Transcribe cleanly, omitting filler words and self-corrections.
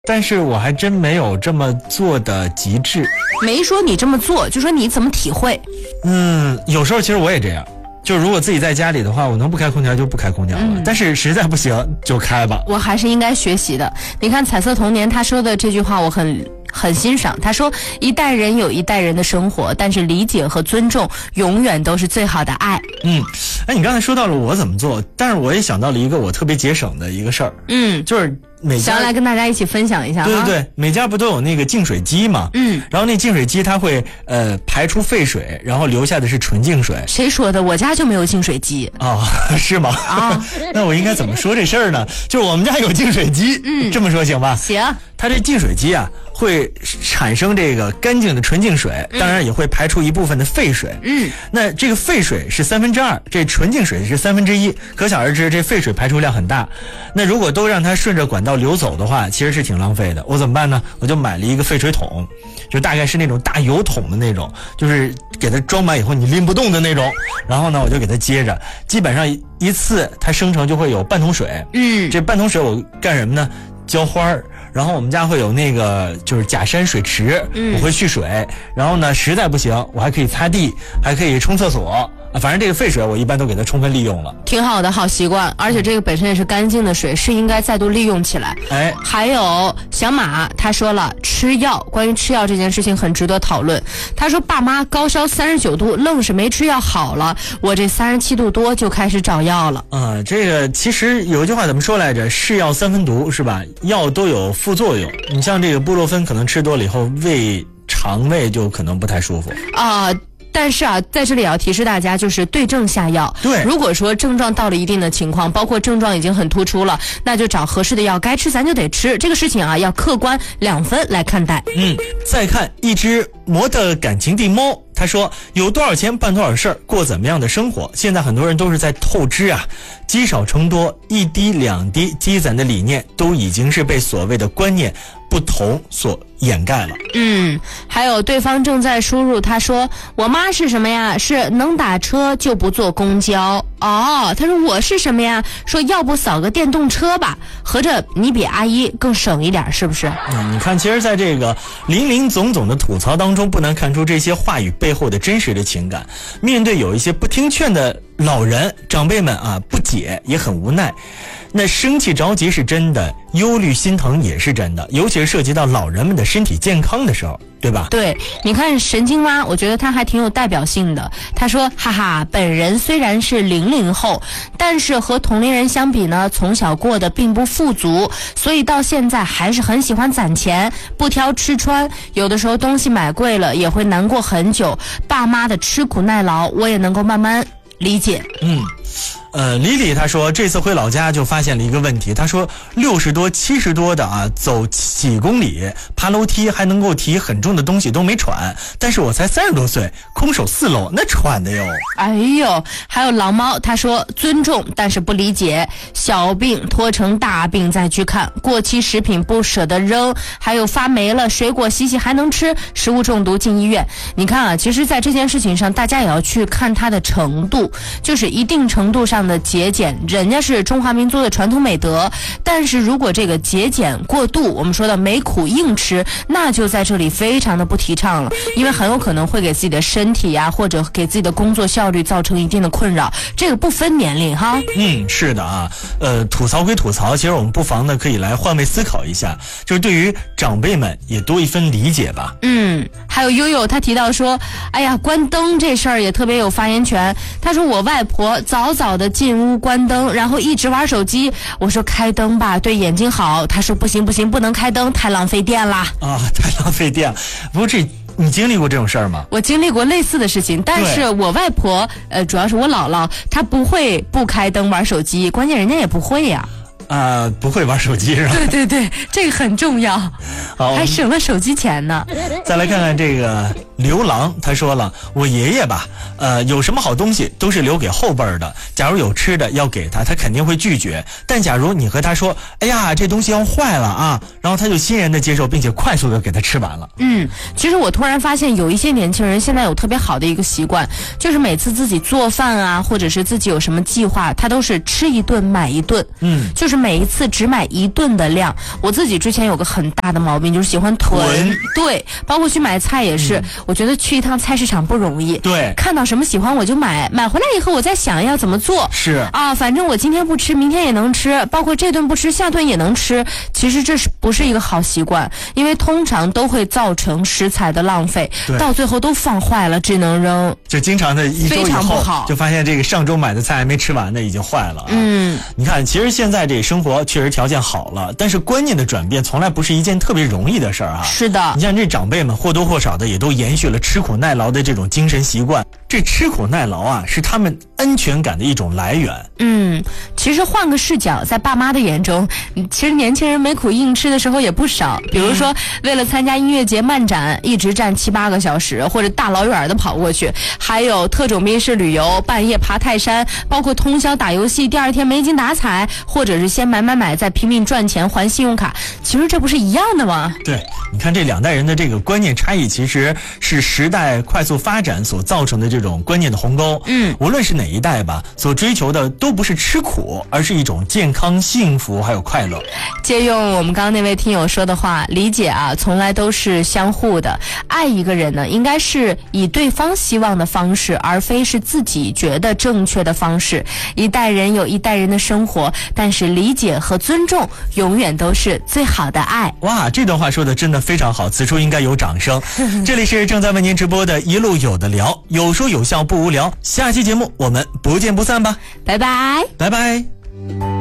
但是我还真没有这么做的极致。 没说你这么做，就说你怎么体会。 有时候其实我也这样，就如果自己在家里的话，我能不开空调就不开空调了，但是实在不行就开吧。 我还是应该学习的。你看彩色童年他说的这句话我很欣赏，他说一代人有一代人的生活，但是理解和尊重永远都是最好的爱。 你刚才说到了我怎么做，但是我也想到了一个我特别节省的一个事儿，就是每家想要来跟大家一起分享一下。 对，每家不都有那个净水机嘛？然后那净水机它会排出废水，然后留下的是纯净水。 谁说的？我家就没有净水机啊？是吗？啊，那我应该怎么说这事儿呢？就是我们家有净水机，这么说行吧？ 行。 它这净水机啊，会产生这个干净的纯净水，当然也会排出一部分的废水。那这个废水是2/3，这纯净水是1/3，可想而知这废水排出量很大。那如果都让它顺着管道流走的话，其实是挺浪费的。我怎么办呢？我就买了一个废水桶，就大概是那种大油桶的那种，就是给它装满以后你拎不动的那种。然后呢，我就给它接着，基本上一次它生成就会有半桶水。这半桶水我干什么呢？浇花儿。然后我们家会有那个就是假山水池，我会蓄水。然后呢，实在不行，我还可以擦地，还可以冲厕所。反正这个废水我一般都给它充分利用了。 挺好的，好习惯，而且这个本身也是干净的水，是应该再度利用起来。还有小马他说了吃药，关于吃药这件事情很值得讨论。他说爸妈高烧39度，愣是没吃药好了，我这37度多就开始找药了。 这个其实有一句话怎么说来着？是药3分毒，是吧？药都有副作用。你像这个布洛芬可能吃多了以后，肠胃就可能不太舒服但是在这里要提示大家，就是对症下药。 对， 如果说症状到了一定的情况，包括症状已经很突出了，那就找合适的药，该吃咱就得吃。这个事情要客观2分来看待。 再看一只魔的感情地猫，他说有多少钱办多少事儿，过怎么样的生活。现在很多人都是在透支积少成多，一滴两滴积攒的理念都已经是被所谓的观念不同所掩盖了。 还有对方正在输入，他说我妈是什么呀？是能打车就不坐公交。他说我是什么呀？说要不扫个电动车吧，合着你比阿姨更省一点，是不是？ 你看，其实在这个林林总总的吐槽当中，不难看出这些话语背后的真实的情感。面对有一些不听劝的老人长辈们不解也很无奈。那生气着急是真的，忧虑心疼也是真的，尤其是涉及到老人们的身体健康的时候，对吧？ 对，你看神经蛙，我觉得他还挺有代表性的。他说哈哈，本人虽然是00后，但是和同龄人相比呢，从小过得并不富足，所以到现在还是很喜欢攒钱，不挑吃穿，有的时候东西买贵了也会难过很久。爸妈的吃苦耐劳我也能够慢慢理解。 李李他说这次回老家就发现了一个问题，他说60多70多的走几公里爬楼梯还能够提很重的东西都没喘，但是我才30多岁空手4楼那喘的哟。 还有狼猫他说尊重但是不理解，小病拖成大病再去看，过期食品不舍得扔，还有发霉了水果洗洗还能吃，食物中毒进医院。你看其实在这件事情上大家也要去看它的程度，就是一定程度上的节俭，人家是中华民族的传统美德，但是如果这个节俭过度，我们说的没苦硬吃，那就在这里非常的不提倡了，因为很有可能会给自己的身体或者给自己的工作效率造成一定的困扰，这个不分年龄哈。 是的吐槽归吐槽，其实我们不妨呢可以来换位思考一下，就是对于长辈们也多一分理解吧。 还有悠悠他提到说，哎呀，关灯这事儿也特别有发言权。他说我外婆早早的进屋关灯，然后一直玩手机。我说开灯吧，对眼睛好。他说不行，不能开灯，太浪费电啦。 太浪费电。不过你经历过这种事儿吗？ 我经历过类似的事情，但是我外婆主要是我姥姥，她不会不开灯玩手机，关键人家也不会呀。 不会玩手机是吧？ 对，这个很重要，还省了手机钱呢。 再来看看这个刘郎他说了，我爷爷吧，有什么好东西都是留给后辈的，假如有吃的要给他，他肯定会拒绝，但假如你和他说，哎呀，这东西要坏了啊，然后他就欣然的接受，并且快速的给他吃完了。 其实我突然发现有一些年轻人现在有特别好的一个习惯，就是每次自己做饭啊，或者是自己有什么计划，他都是吃一顿买一顿，就是每一次只买一顿的量。我自己之前有个很大的毛病，就是喜欢囤，对，包括去买菜也是，我觉得去一趟菜市场不容易， 对， 看到什么喜欢我就买回来以后我再想要怎么做， 是啊，反正我今天不吃，明天也能吃，包括这顿不吃，下顿也能吃。其实这不是一个好习惯，因为通常都会造成食材的浪费，到最后都放坏了，只能扔。 就经常的一周以后，就发现这个上周买的菜还没吃完的已经坏了。你看，其实现在这生活确实条件好了，但是观念的转变从来不是一件特别容易的事儿啊。 是的， 你像这长辈们或多或少的也都延续了吃苦耐劳的这种精神习惯。这吃苦耐劳啊，是他们安全感的一种来源。 其实换个视角，在爸妈的眼中，其实年轻人没苦硬吃的时候也不少。比如说，为了参加音乐节漫展，一直站7、8个小时，或者大老远的跑过去；还有特种兵式旅游，半夜爬泰山，包括通宵打游戏，第二天没精打采，或者是先买，再拼命赚钱还信用卡。其实这不是一样的吗？ 对，你看这两代人的这个观念差异，其实是时代快速发展所造成的这种观念的鸿沟。无论是哪一代吧，所追求的都不是吃苦，而是一种健康、幸福还有快乐。 借用我们刚刚那位听友说的话，理解啊，从来都是相互的。爱一个人呢，应该是以对方希望的方式，而非是自己觉得正确的方式。一代人有一代人的生活，但是理解和尊重永远都是最好的爱。 哇，这段话说的真的非常好，此处应该有掌声。这里是正在为您直播的一路有的聊，有说有笑不无聊。下期节目我们不见不散吧， 拜拜， 拜拜。